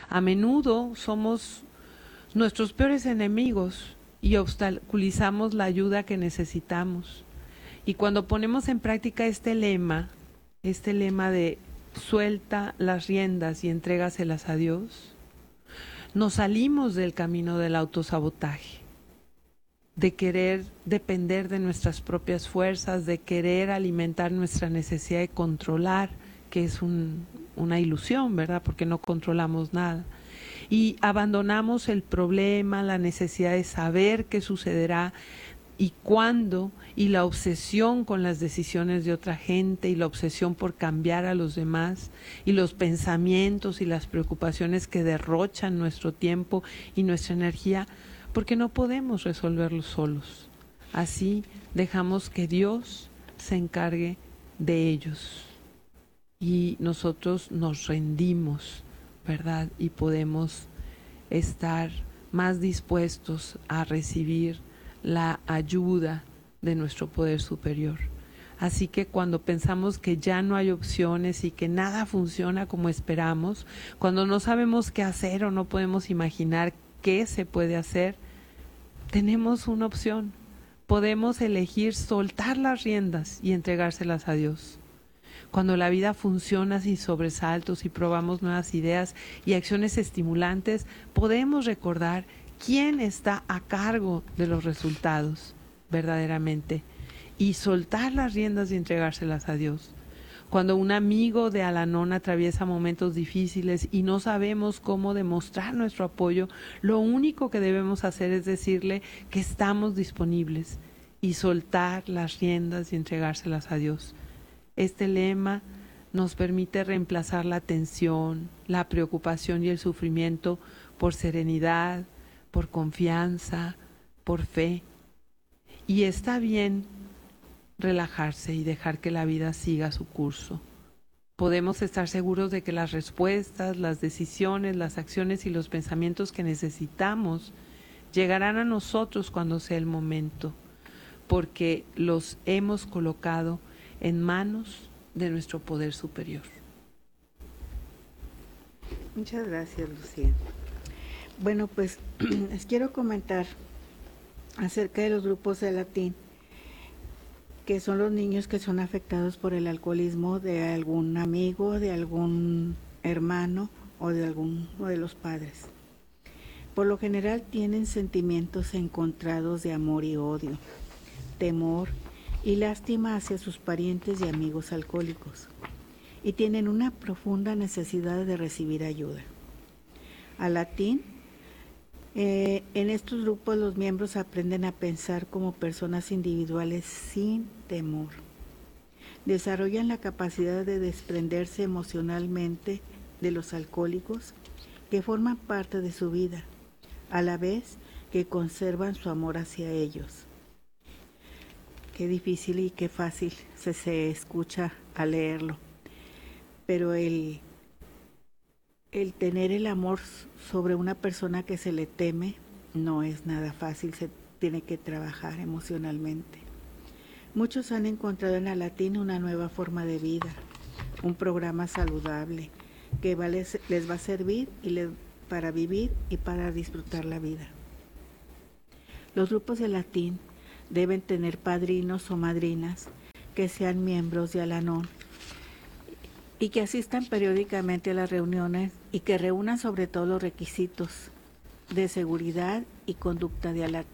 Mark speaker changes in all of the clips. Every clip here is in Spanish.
Speaker 1: A menudo somos nuestros peores enemigos y obstaculizamos la ayuda que necesitamos. Y cuando ponemos en práctica este lema de suelta las riendas y entrégaselas a Dios, nos salimos del camino del autosabotaje, de querer depender de nuestras propias fuerzas, de querer alimentar nuestra necesidad de controlar, que es una ilusión, ¿verdad? Porque no controlamos nada. Y abandonamos el problema, la necesidad de saber qué sucederá y cuándo, y la obsesión con las decisiones de otra gente, y la obsesión por cambiar a los demás, y los pensamientos y las preocupaciones que derrochan nuestro tiempo y nuestra energía, porque no podemos resolverlos solos. Así dejamos que Dios se encargue de ellos y nosotros nos rendimos, ¿verdad? Y podemos estar más dispuestos a recibir la ayuda de nuestro poder superior. Así que cuando pensamos que ya no hay opciones y que nada funciona como esperamos, cuando no sabemos qué hacer o no podemos imaginar qué se puede hacer, tenemos una opción. Podemos elegir soltar las riendas y entregárselas a Dios. Cuando la vida funciona sin sobresaltos y probamos nuevas ideas y acciones estimulantes, podemos recordar quién está a cargo de los resultados verdaderamente y soltar las riendas y entregárselas a Dios. Cuando un amigo de Al-Anon atraviesa momentos difíciles y no sabemos cómo demostrar nuestro apoyo, lo único que debemos hacer es decirle que estamos disponibles y soltar las riendas y entregárselas a Dios. Este lema nos permite reemplazar la tensión, la preocupación y el sufrimiento por serenidad, por confianza, por fe. Y está bien relajarse y dejar que la vida siga su curso. Podemos estar seguros de que las respuestas, las decisiones, las acciones y los pensamientos que necesitamos llegarán a nosotros cuando sea el momento, porque los hemos colocado en manos de nuestro poder superior.
Speaker 2: Muchas gracias, Lucía. Bueno, pues les quiero comentar acerca de los grupos de latín, que son los niños que son afectados por el alcoholismo de algún amigo, de algún hermano o de alguno de los padres. Por lo general tienen sentimientos encontrados de amor y odio, temor y lástima hacia sus parientes y amigos alcohólicos, y tienen una profunda necesidad de recibir ayuda. Al latín, en estos grupos los miembros aprenden a pensar como personas individuales sin temor. Desarrollan la capacidad de desprenderse emocionalmente de los alcohólicos que forman parte de su vida, a la vez que conservan su amor hacia ellos. Qué difícil y qué fácil se escucha al leerlo, pero el tener el amor sobre una persona que se le teme no es nada fácil, se tiene que trabajar emocionalmente. Muchos han encontrado en Al Latín una nueva forma de vida, un programa saludable que les va a servir para vivir y para disfrutar la vida. Los grupos de latín deben tener padrinos o madrinas que sean miembros de Al-Anon y que asistan periódicamente a las reuniones y que reúnan sobre todo los requisitos de seguridad y conducta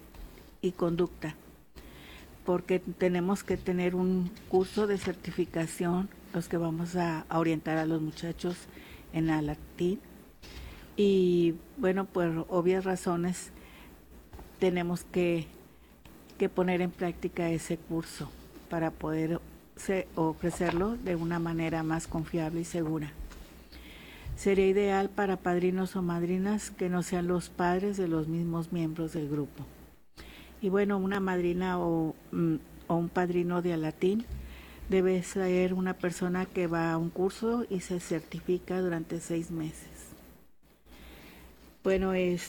Speaker 2: porque tenemos que tener un curso de certificación, los que vamos a orientar a los muchachos en Al Latín, y bueno, por obvias razones tenemos que poner en práctica ese curso para poder ofrecerlo de una manera más confiable y segura. Sería ideal para padrinos o madrinas que no sean los padres de los mismos miembros del grupo. Y bueno, una madrina o un padrino de Al Latín debe ser una persona que va a un curso y se certifica durante 6 meses. Bueno,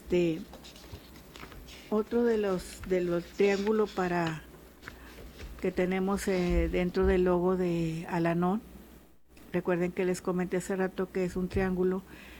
Speaker 2: otro de los triángulos que tenemos dentro del logo de Al-Anon, recuerden que les comenté hace rato que es un triángulo